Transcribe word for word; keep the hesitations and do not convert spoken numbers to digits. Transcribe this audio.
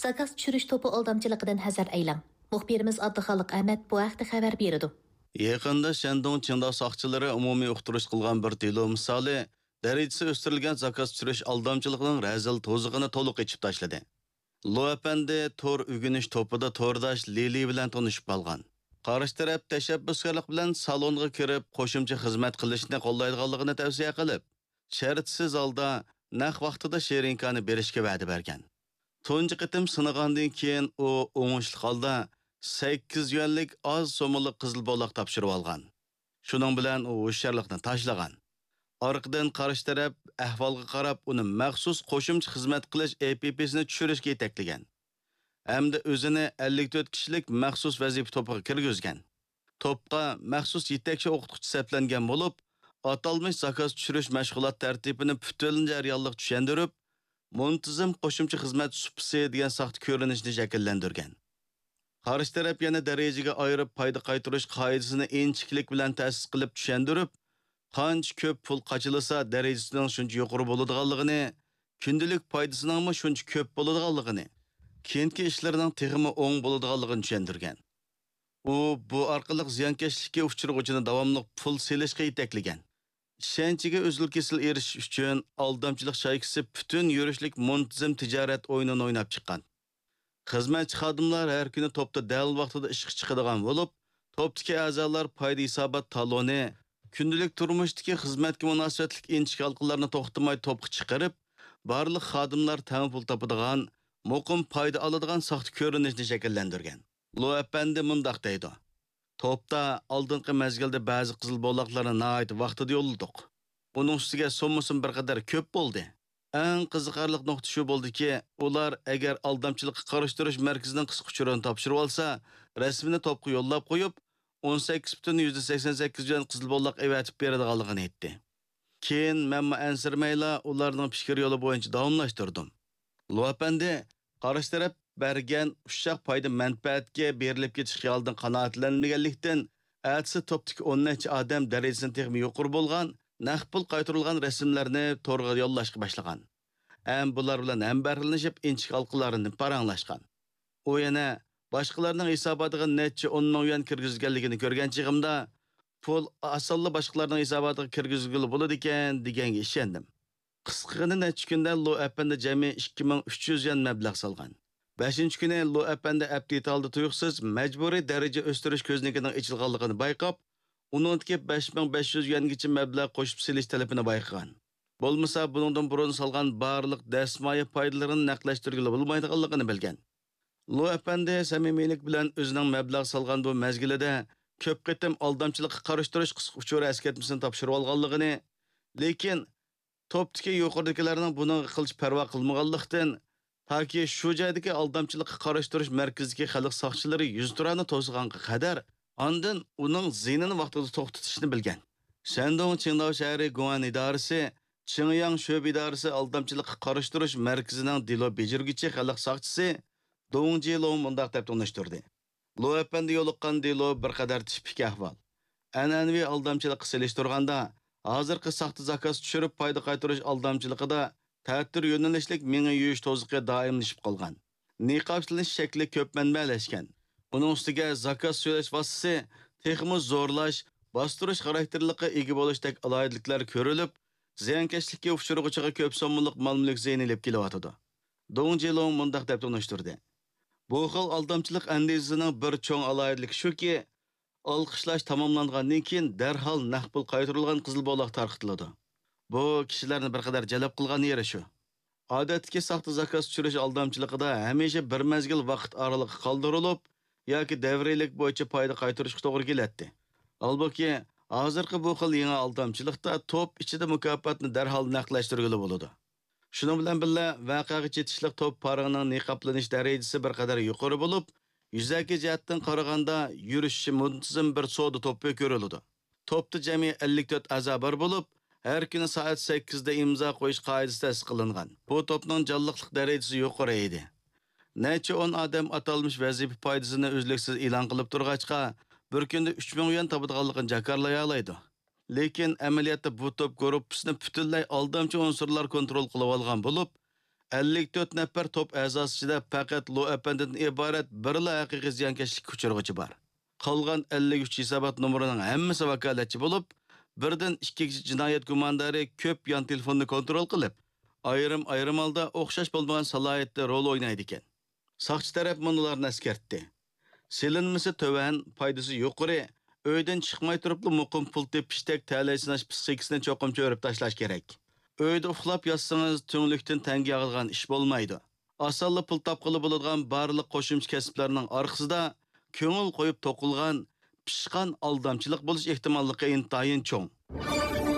Zakaz tushirish to'pi aldamchiligidan hazar aylang. Muxbirimiz Abduxoliq Ahmad bu haqda xabar berdi. Yaqında Shandong Qingdao soqchilari umumiy uqtirish qilgan bir delo misoli darajasi o'stirilgan zakaz tushirish aldamchiligining razil to'zig'ini to'liq ichib tashladi. Lo apandi tor o'g'inish to'pida to'rdosh Lili bilan tanishib qolgan. Qarshi taraf tashabbuskorlik bilan salonga kirib qo'shimcha xizmat qilishni qo'llaydiganligini tavsiya qilib, shartsiz holda naq vaqtida sherinkani berishga va'da bergan. Tunji qitim sinagandan keyin u o'ngishli holda sakkiz yuanlik oz so'mlik qizil bo'loq topshirib olgan. Shuning bilan u hushyorlikni tashlagan. Orqadan qarshi taraf ahvolga qarab uni maxsus qo'shimcha xizmat qilish A P P'sini tushirishga yetaklagan. Hamda o'zini ellik to'rt kishilik maxsus vazifa to'piga kirgizgan. To'pqa maxsus yetakchi o'qituvchi saplangan bo'lib, atalmış zakaz tushirish mashg'ulot tartibini butun jarayonlik tushuntirib, muntazam qo'shimcha xizmat supsi degan saxta ko'rinishni shakllantirgan. Qarshi taraf yana darajaga ayirib foyda qaytarish qoidasini inchiklik bilan ta'sis qilib tushuntirib, qancha ko'p pul qachilasa darajasining shuncha yuqori bo'ladiganligini, kundalik foydasining shuncha ko'p bo'ladiganligini, keyingi ishlarining texmi o'ng bo'ladiganligini tushuntirgan. U bu orqali ziyonkashlikka uchrag'uvchini davomli pul selishga yetaklagan. Ishonchiga uzil-kesil erishish uchun aldamchilik shaykisi butun yurishlik muntazam tijorat o'yinini o'ynab chiqqan. Xizmatchi xodimlar har kuni to'pda dal vaqtida ishga chiqadigan bo'lib, to'pdagi a'zolar foyda hisobot taloni, kundalik turmushdagi xizmatga munosabatlik inchik halqalarni to'xtamay to'pga chiqarib, barliq xodimlar tang pul topadigan, muqim foyda oladigan saxta ko'rinishni shakllantirgan. Lo apandi mundaq deydi. To'pda oldingi mezgilda ba'zi qizil bo'loqlarni nihoyat vaqtida yo'lladik. Uning ustiga so'mmusim bir qadar ko'p bo'ldi. Eng qiziqarli nuqta shu bo'ldiki, ular agar aldamchilikqa qarshi markazining qisqa uchurini topshirib olsa, rasmini to'pga yo'llab qo'yib, o'n sakkiz butun yuzda sakson sakkiz jon qizil bo'loq evatib beradiganligini aytdi. Keyin men ansirmayla ularning fikr yo'li bo'yicha davomlashtirdim. Lo apandi qarshi taraf bergan ushaq foyda manfaatga berilib ketish xiyolidan qanoatlanmaganlikdan atsi to'pdagi o'n necha odam darajasidan texmi yuqori bo'lgan naq pul qaytarilgan rasmlarni to'rga yo'llashga boshlagan. Ham bular bilan ham barlanishib inchik halqalarini paranglashgan. U yana boshqalarning hisobotiga necha o'n ming yuan kirgizganligini ko'rgan chig'imda pul asalli boshqalarning hisobotiga kirgizgili bo'ladi ekan deganga ishondim. Qisqagina necha kunda Lo apandi jami ikki ming uch yuz yuan mablag' solgan. beshinchi kuni Lo apandi aptit oldi tuyuqsiz majburiy daraja o'stirish ko'znikining ichilganligini bayqab, uningdagi besh ming besh yuz yuangacha mablag' qo'shib silish talabini bayqagan. Bo'lmasa buningdan burun solgan barliq dasmoya foydalarini naqlashtirgili bo'lmaydiganligini bilgan. Lo apandi samimiylik bilan o'zining mablag' solgan bu mezgilida ko'p qitim aldamchilikqa qarshi qisqa uchur askatmasini topshirib olganligini, lekin to'pdagi yuqoridagilarning buni qilish parvo qilmaganlikdan Taki shu joydagi aldamchilikqa qarshi turish markaziga xalq soqchilari yuz turani to'sganga qadar ondan uning zinini vaqtida to'xtatishni bilgan. Shandong Qingdao shahri Guan idorasi, Qingyang sho'b idorasi aldamchilikqa qarshi turish markazining dilo bejirgichi xalq soqchisi Dong Jilo mundaq deb tunishtirdi. Lo apandi yo'liqqan dilo bir qadar tipik ahvol. An'anaviy aldamchilikqa selishtirganda hozirgi saxta zakaz tushirib foyda qaytarish aldamchiligida ta'tir yo'nalishlik menga yuyish to'ziqi doimlashib qolgan. Niqoblanish shakli ko'p manbalashgan. Uning ustiga zakaz so'rash vositasi texmi zo'rlash, bostirish xarakterliga ega bo'lishdak aloyidliklar ko'rilib, ziyonkashlikka uchrag'uchiga ko'p so'mlik mol-mulk zaynilib kelyotdi. Dong Jilong mundaq deb tunishtirdi. Bu xil aldamchilik andizasining bir cho'ng aloyidligi shuki, olqishlash tamomlangandan keyin darhol naqd pul qaytarilgan qizil bo'loq tarqitiladi. Bu kishilarni bir qadar jalb qilgan yeri shu. Odatdagi saxta zakaz tushirish aldamchiligida hamisha bir mezgil vaqt oralig'i qoldirilib yoki davriylik bo'yicha foyda qaytarishga to'g'ri keladi. Albatta, hozirgi bu xil yangi aldamchilikda to'p ichida mukofotni darhol naqlashtirgili bo'ladi. Shuning bilan birga voqeaga yetishlik to'p parig'ining niqoblanish darajasi bir qadar yuqori bo'lib, yuzaki jihatdan qaraganda yurishi muntazam bir savdo to'pi ko'riladi. To'pda jami ellik to'rt a'zo bor bo'lib, her kuni soat sakkizda imzo qo'yish qoidasi ta'sis qilingan. Bu to'pning jonliqlik darajasi yuqori edi. Necha o'n odam atalmış vazifa foydasini uzluksiz e'lon qilib turg'achqa, bir kunda uch ming yuan topadiganligini jakarlay oladi. Lekin amaliyotda bu to'p guruhini butunlay aldamchi unsurlar kontrol qilib olgan bo'lib, ellik to'rt nafar top a'zosi ichida faqat Lo apandidan iborat birla haqiqiy ziyonkashlikka uchirg'uchi bor. Qolgan ellik uch hisobot nomerining hammasi vakolatchi bo'lib, birdan ikki jinoyat gumondori ko'p yon telefonni kontrol qilib, ayrim-ayrim holda o'xshash bo'lmagan salohiyatda rol o'ynaydi ekan. Soqchi taraf munolarni eskartdi. Silinmasi tovan, foydasi yuqori, uydan chiqmay turibli muqim pul tepishdek ta'laysinash psixikasini cho'qim cho'rib tashlash kerak. Uyda uxlab yotsangiz to'nglikdan tanga yig'ilgan ish bo'lmaydi. Osonli pul topqili bo'ladigan barliq qo'shimcha kasblarning orqasida ko'ngil qo'yib to'qilgan, pishqan aldamchilik bo'lish ehtimolligi intayin cho'ng.